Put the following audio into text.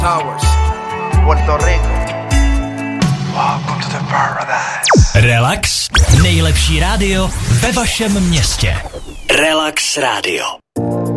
Towers, Puerto Rico. Welcome to the paradise. Relax, nejlepší rádio ve vašem městě. Relax Radio.